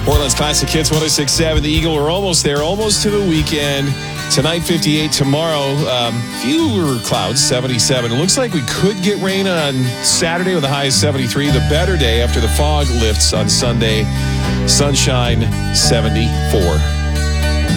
Portland's Classic Hits 106.7. The Eagle, we're almost there, almost to the weekend. Tonight, 58. Tomorrow, fewer clouds, 77. It looks like we could get rain on Saturday with a high of 73. The better day after the fog lifts on Sunday. Sunshine, 74.